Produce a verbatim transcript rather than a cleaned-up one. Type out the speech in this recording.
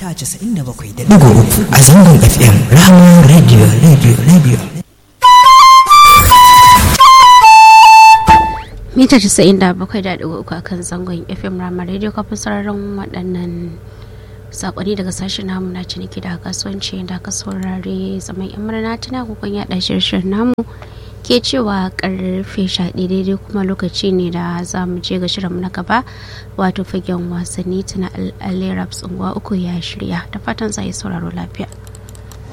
mita casa'in da bakwai da ɗigo uku a zangon F M Rahama Radio Radio Radio. Mita casa'in da bakwai da ɗigo uku a kan zangon F M Rahama Radio, kafin sararin waɗannan sakonni daga sashen namu na ciniki da kasuwanci da aka saurare zaman yan murna tana kokon yaɗa shirin namu ke cewa karfe sha ɗaya daidai kuma lokaci ne da za mu je ga shirinmu na gaba, wato fagen wasanni tana al'alai raps unguwa uku ya shirya, da fatan za yi sauraro lafiya.